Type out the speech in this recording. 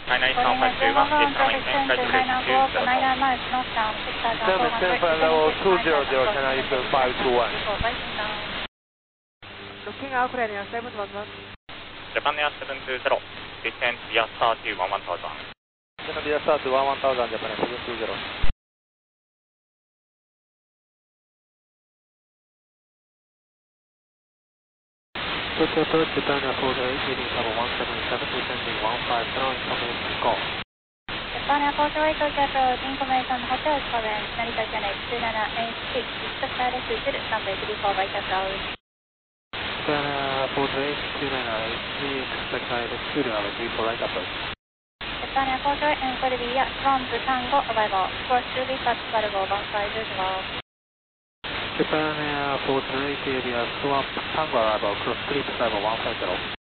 Skyline 350 Eastern maintain, schedule is 203. 7 level 200, China Eastern 521. Looking out for area 711. Japan Air 720, descent via start to 11000. Descent via start to 11000, Japan Air 720. Tokyo approach, Japan Air 48, leading level 177, descending 150, information call. Japan Air 48, Tokyo approach, information hotel current, Narita Connect 27HP, expect direct to standby 34 by Kakao. Japan Air 48, 29HP, expect direct to 34 right approach. Japan Air 48, inquiry via Swamp Tango arrival, course to be touch cargo 1512. Japan Air 48, area Swamp Tango arrival, cross creep level 150.